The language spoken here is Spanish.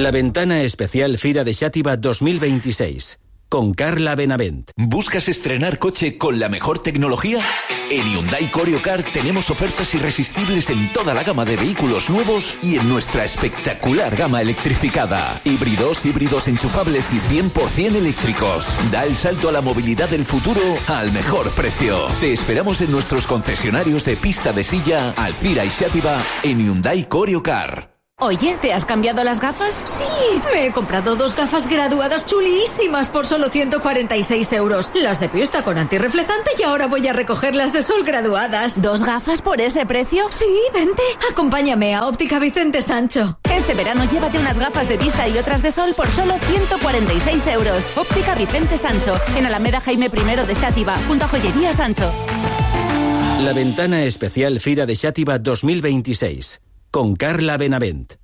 La ventana especial Fira de Xàtiva 2026, con Carla Benavent. ¿Buscas estrenar coche con la mejor tecnología? En Hyundai Corio Car tenemos ofertas irresistibles en toda la gama de vehículos nuevos y en nuestra espectacular gama electrificada. Híbridos enchufables y 100% eléctricos. Da el salto a la movilidad del futuro al mejor precio. Te esperamos en nuestros concesionarios de Pista de Silla, Alcira y Xàtiva en Hyundai Corio Car. Oye, ¿te has cambiado las gafas? Sí, me he comprado 2 gafas graduadas chulísimas por solo 146 euros. Las de pista con antirreflejante y ahora voy a recoger las de sol graduadas. ¿2 gafas por ese precio? Sí, vente. Acompáñame a Óptica Vicente Sancho. Este verano llévate unas gafas de vista y otras de sol por solo 146 euros. Óptica Vicente Sancho, en Alameda Jaime I de Xàtiva, junto a Joyería Sancho. La ventana especial Fira de Xàtiva 2026, con Carla Benavent.